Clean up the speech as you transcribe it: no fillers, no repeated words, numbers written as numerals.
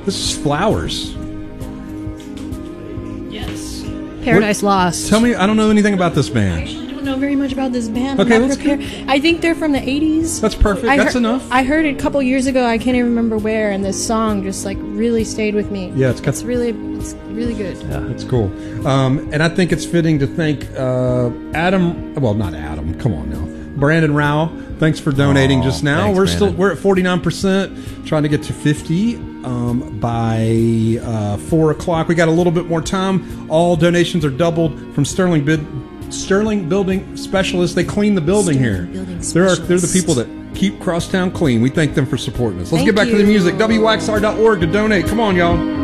This is Flowers. Yes. Paradise Lost. Tell me, I don't know anything about this band. I don't know very much about this band. Okay, I'm not let's prepared. I think they're from the 80s. That's perfect. That's enough. I heard it a couple years ago. I can't even remember where, and this song just like really stayed with me. Yeah, it's really good. Yeah, it's cool. And I think it's fitting to thank Adam. Well, not Adam. Come on now, Brandon Rao. Thanks for donating just now. Thanks, We're at 49%, trying to get to 50 by 4 o'clock. We got a little bit more time. All donations are doubled from Sterling Building Specialists. They clean the building here. They're the people that keep Crosstown clean. We thank them for supporting us. Let's get back to the music. WXR.org to donate. Come on, y'all.